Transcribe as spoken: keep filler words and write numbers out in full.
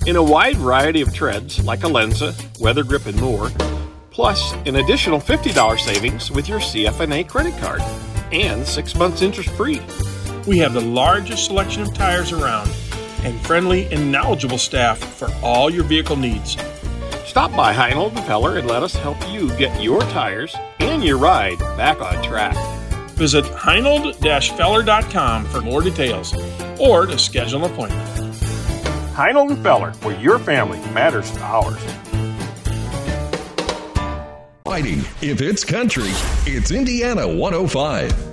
in a wide variety of treads like Alenza, Weather Grip, and more, plus an additional fifty dollars savings with your C F N A credit card, and six months interest-free. We have the largest selection of tires around and friendly and knowledgeable staff for all your vehicle needs. Stop by Heinold and Feller and let us help you get your tires and your ride back on track. Visit heinold dash feller dot com for more details or to schedule an appointment. Heinold and Feller, where your family matters to ours. Fighting. If it's country, it's Indiana one oh five.